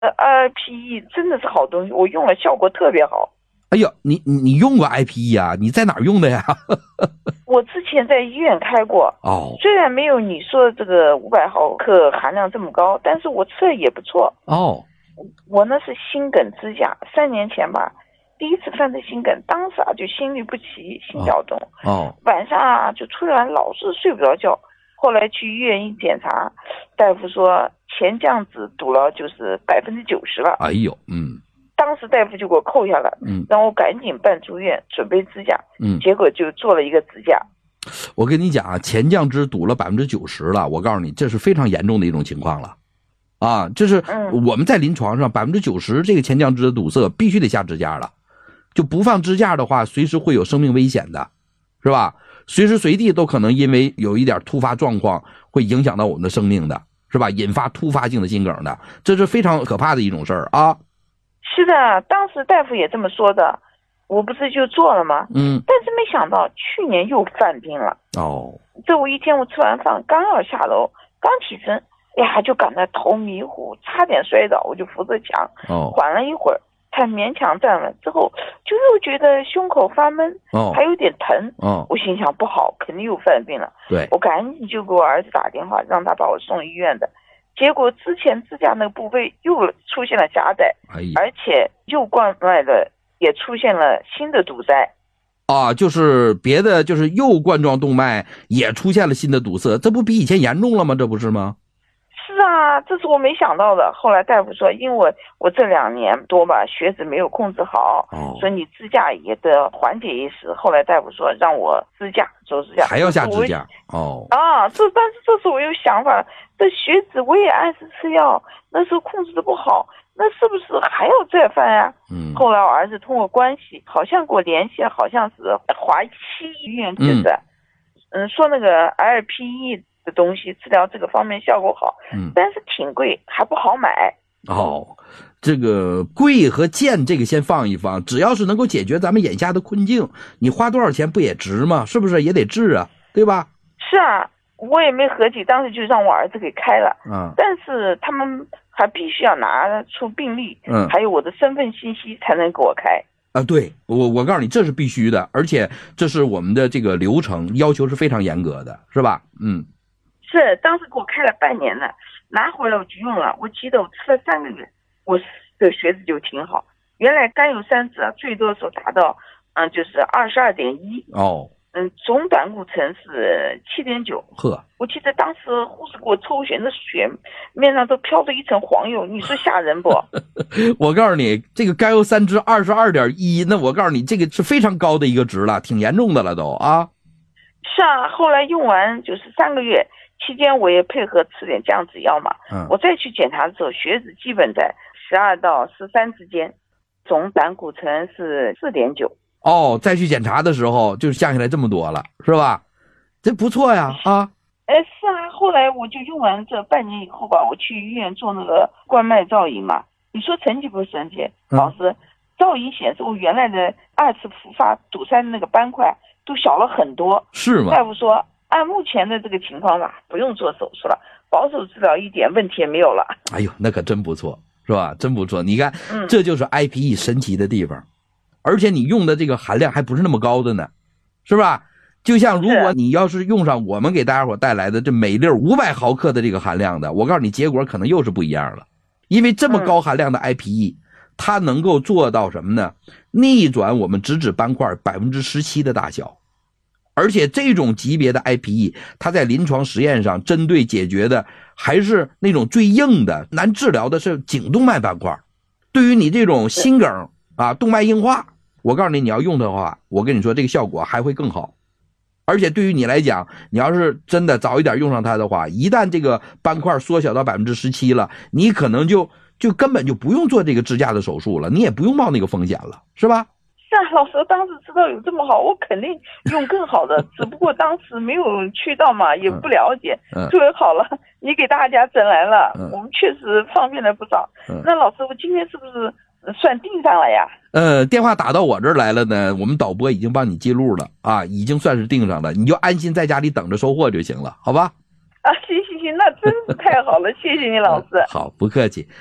，IPE 真的是好东西，我用了效果特别好。 哎呦，你用过 IPE 啊？你在哪儿用的呀？ 我之前在医院开过， 哦， 虽然没有你说的这个500毫克含量这么高，但是我吃的也不错。 哦， 我呢是心梗支架，3年前吧，第一次犯的心梗，当时就心律不齐，心跳动，晚上就突然老是睡不着觉。后来去医院一检查，大夫说前降子堵了就是90%了。 哎呦， 当时大夫就给我扣下了，让我赶紧办住院，准备支架，结果就做了一个支架。 我跟你讲啊，前降支堵了90%了，我告诉你，这是非常严重的一种情况了，啊，这是我们在临床上90%这个前降支的堵塞必须得下支架了，就不放支架的话，随时会有生命危险的，是吧？随时随地都可能因为有一点突发状况会影响到我们的生命的，是吧？引发突发性的心梗的，这是非常可怕的一种事儿啊。 是的，当时大夫也这么说的，我不是就做了吗？但是没想到去年又犯病了。这我一天我吃完饭刚要下楼，刚起身，呀就感到头迷糊，差点摔倒，我就扶着墙，缓了一会儿，才勉强站稳，之后就又觉得胸口发闷，还有点疼。我心想不好，肯定又犯病了。 对， 我赶紧就给我儿子打电话，让他把我送医院的。结果之前支架那个部位又出现了夹带，而且右冠脉的也出现了新的堵塞。 就是别的，就是右冠状动脉也出现了新的堵塞，这不比以前严重了吗？这不是吗？ 是啊，这是我没想到的。后来大夫说，因为我这2年多吧，血脂没有控制好，所以你支架也得缓解一时。后来大夫说让我支架，做支架， 还要下支架。 但是这时候我有想法了，这血脂我也按时吃药，那时候控制的不好，那是不是还要再犯呀？后来我儿子通过关系，好像给我联系，好像是华西医院，就是说那个 LPE 的东西治疗这个方面效果好，但是挺贵，还不好买。 这个贵和贱这个先放一放，只要是能够解决咱们眼下的困境，你花多少钱不也值吗？是不是也得治啊，对吧？ 是啊，我也没合计，当时就让我儿子给开了。但是他们还必须要拿出病历，还有我的身份信息才能给我开。 对，我告诉你，这是必须的，而且这是我们的这个流程要求是非常严格的，是吧？ 是，当时给我开了半年了，拿回来我就用了，我记得我吃了3个月，我的血脂就挺好。原来甘油三酯最多的时候达到就是22.1。总胆固醇是7.9。我记得当时护士给我抽血，那血面上都飘着一层黄油，你说吓人不？ 我告诉你，这个甘油三酯22.1，那我告诉你，这个是非常高的一个值了，挺严重的了都啊。 是啊，后来用完就是3个月期间，我也配合吃点降脂药嘛。我再去检查的时候，血脂基本在12到13之间，总胆固醇是4.9。 再去检查的时候就降下来这么多了，是吧？这不错呀是啊，后来我就用完这半年以后吧，我去医院做那个冠脉造影嘛。你说神奇不神奇？老师，造影显示我原来的2次复发堵塞的那个斑块都小了很多。 是吗？ 大夫说按目前的这个情况吧，不用做手术了，保守治疗一点问题也没有了。 哎呦，那可真不错，是吧？真不错。你看，这就是 IPE 神奇的地方。而且你用的这个含量还不是那么高的呢，是吧？就像如果你要是用上我们给大家伙带来的这每粒500毫克的这个含量的，我告诉你结果可能又是不一样了。因为这么高含量的 IPE，它能够做到什么呢？逆转我们直指斑块17%的大小。而且这种级别的 IPE， 它在临床实验上针对解决的还是那种最硬的难治疗的是颈动脉斑块。对于你这种心梗动脉硬化，我告诉你，你要用的话，我跟你说这个效果还会更好。而且对于你来讲，你要是真的早一点用上它的话，一旦这个斑块缩小到17%了，你可能就根本就不用做这个支架的手术了，你也不用冒那个风险了，是吧？ 是啊，老师当时知道有这么好，我肯定用更好的，只不过当时没有渠道嘛，也不了解。对，好了，你给大家整来了，我们确实方便了不少。那老师，我今天是不是算定上了呀？ 电话打到我这儿来了呢，我们导播已经帮你记录了啊，已经算是定上了，你就安心在家里等着收货就行了，好吧？ 行，那真是太好了，谢谢你老师。 好，不客气。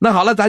那好了，咱